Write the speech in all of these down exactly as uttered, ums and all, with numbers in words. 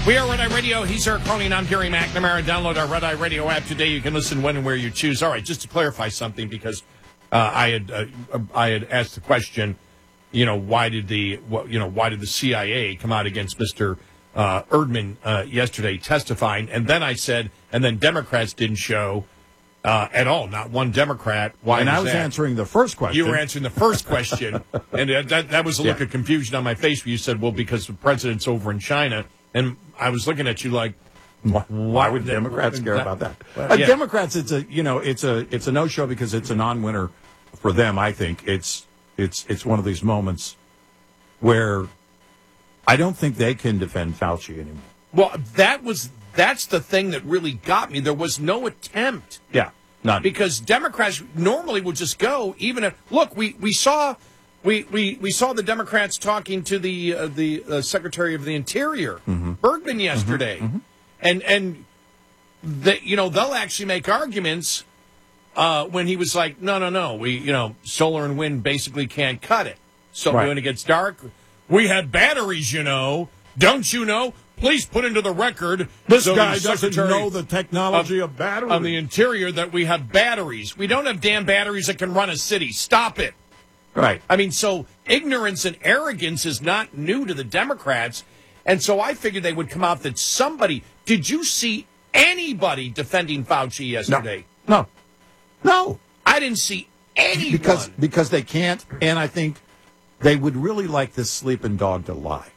We are Red Eye Radio. He's Eric Coney, and I'm Gary McNamara. Download our Red Eye Radio app today. You can listen when and where you choose. All right, just to clarify something, because uh, I had uh, I had asked the question, you know, why did the what, you know why did the C I A come out against Mister Uh, Erdman uh, yesterday testifying, and then I said, and then Democrats didn't show uh, at all, not one Democrat. Why? And was I was that? answering the first question. You were answering the first question, and uh, that that was a look Yeah. of confusion on my face where you said, well, because the president's over in China. And I was looking at you like, Why, why would that- Democrats care that- about that? Well, uh, yeah. Democrats, it's a you know, it's a it's a no show because it's a non-winner for them. I think it's it's it's one of these moments where I don't think they can defend Fauci anymore. Well, that was that's the thing that really got me. There was no attempt. Yeah, none. Because Democrats normally would just go, even if look, we we saw. We, we, we saw the Democrats talking to the uh, the uh, Secretary of the Interior, mm-hmm. Bergman, yesterday, mm-hmm. and and they, you know they'll actually make arguments uh, when he was like, no, no, no, we you know solar and wind basically can't cut it. So right. when it gets dark, we had batteries, you know, don't you know? Please put into the record this so guy the doesn't Secretary know the technology of, of batteries on the Interior that we have batteries. We don't have damn batteries that can run a city. Stop it. Right. I mean, so ignorance and arrogance is not new to the Democrats. And so I figured they would come out that somebody, did you see anybody defending Fauci yesterday? No. No. No. I didn't see anyone. Because, because they can't, and I think they would really like this sleeping dog to lie.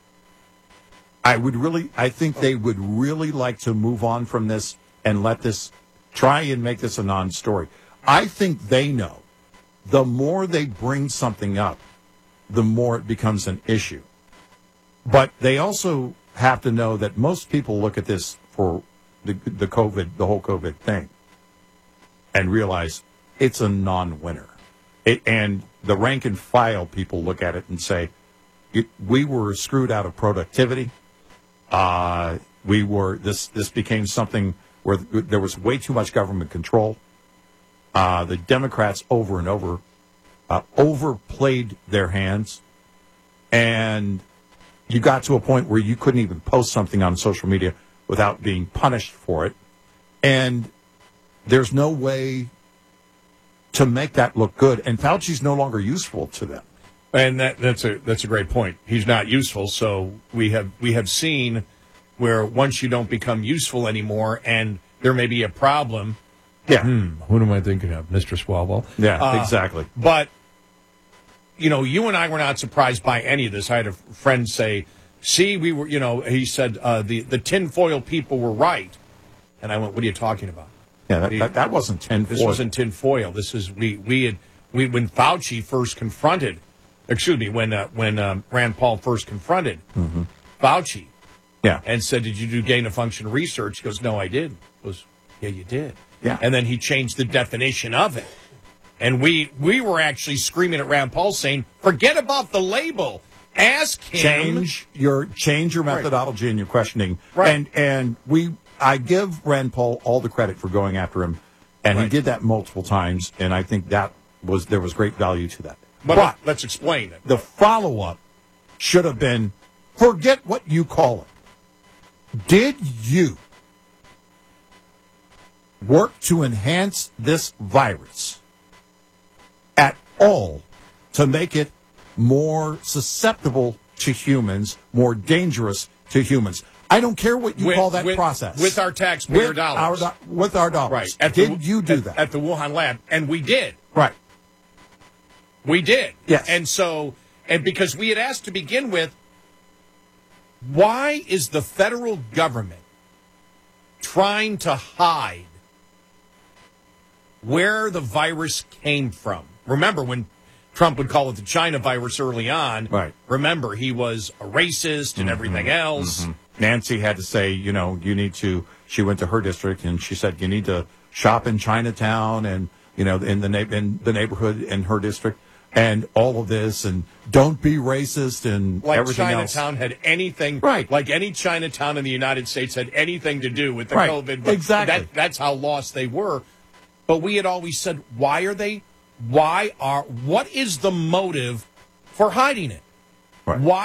I would really, I think they would really like to move on from this and let this, try and make this a non-story. I think they know. The more they bring something up, the more it becomes an issue. But they also have to know that most people look at this for the, the COVID, the whole COVID thing, and realize it's a non-winner. It, and the rank and file people look at it and say, it, we were screwed out of productivity. Uh, we were, this, this became something where there was way too much government control. Uh, the Democrats over and over uh, overplayed their hands, and you got to a point where you couldn't even post something on social media without being punished for it. And there's no way to make that look good. And Fauci's no longer useful to them. And that, that's a that's a great point. He's not useful, so we have we have seen where once you don't become useful anymore, and there may be a problem. Yeah. Hmm, who am I thinking of? Mister Swalwell. Yeah, uh, exactly. But, you know, you and I were not surprised by any of this. I had a friend say, see, we were, you know, he said uh, the, the tinfoil people were right. And I went, what are you talking about? Yeah, that, the, that, that wasn't tinfoil. This wasn't tinfoil. This is, we, we had, we, when Fauci first confronted, excuse me, when, uh, when um, Rand Paul first confronted mm-hmm. Fauci. Yeah. And said, did you do gain-of-function research? He goes, no, I didn't. He goes, yeah, you did. Yeah. And then he changed the definition of it. And we we were actually screaming at Rand Paul saying, forget about the label. Ask him. Change your change your methodology right. in your questioning. Right. And and we I give Rand Paul all the credit for going after him. And right. he did that multiple times, and I think that was there was great value to that. But, but let's explain it. The follow-up should have been, forget what you call it. Did you work to enhance this virus at all to make it more susceptible to humans, more dangerous to humans? I don't care what you with, call that with, process. With our taxpayer with dollars. Our, with our dollars. Right. At did the, you do at, that? At the Wuhan lab. And we did. Right. We did. Yes. And so, and because we had asked to begin with, why is the federal government trying to hide where the virus came from? Remember when Trump would call it the China virus early on. Right. Remember, he was a racist and mm-hmm. everything else. Mm-hmm. Nancy had to say, you know, you need to, she went to her district and she said, you need to shop in Chinatown and, you know, in the, na- in the neighborhood in her district and all of this and don't be racist and like everything Chinatown else. had anything, right. like any Chinatown in the United States had anything to do with the right. COVID. But exactly. That, that's how lost they were. But we had always said, why are they? Why are? What is the motive for hiding it? Right. Why?